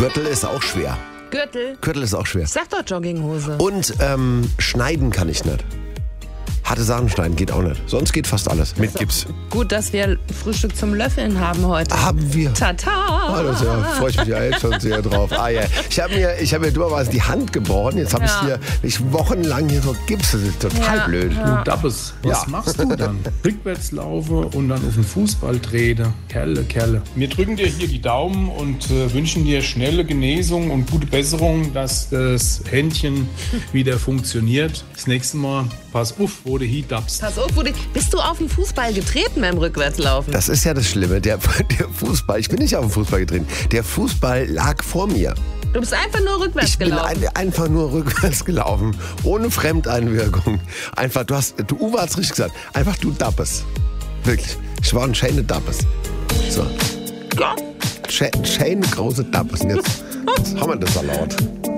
Gürtel ist auch schwer. Gürtel ist auch schwer. Sag doch Jogginghose. Und schneiden kann ich nicht. Harte Sachen schneiden geht auch nicht. Sonst geht fast alles. Mit Gips. Gut, dass wir Frühstück zum Löffeln haben heute. Haben wir. Tata! Da freue ich mich ja jetzt schon sehr drauf. Yeah. Ich hab mir dummerweise die Hand gebrochen. Jetzt habe ich wochenlang hier so Gips. Das ist total blöd. Du Dappes, was machst du dann? Rückwärts laufe und dann auf den Fußball trete. Kerle. Wir drücken dir hier die Daumen und wünschen dir schnelle Genesung und gute Besserung, dass das Händchen wieder funktioniert. Das nächste Mal pass auf, wo du hintappst. Pass auf, bist du auf den Fußball getreten beim Rückwärtslaufen? Das ist ja das Schlimme. Der Fußball, ich bin nicht auf den Fußball getreten. Der Fußball lag vor mir. Du bist einfach nur rückwärts gelaufen. Ich bin einfach nur rückwärts gelaufen. Ohne Fremdeinwirkung. Einfach, Uwe hat's richtig gesagt. Einfach du Dappes. Wirklich. Ich war ein Shane Dappes. So. Ja. Shane große Dappes. Und jetzt haben wir das erlaubt.